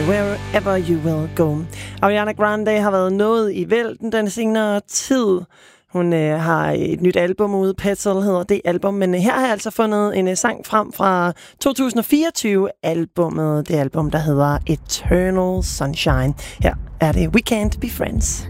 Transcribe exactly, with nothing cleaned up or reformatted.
Wherever You Will Go. Ariana Grande har været noget i vælten den senere tid. Hun øh, har et nyt album ude, Petal hedder det album, men her har jeg altså fundet en øh, sang frem fra to tusind og fireogtyve-albummet, det album, der hedder Eternal Sunshine. Her er det We Can't Be Friends.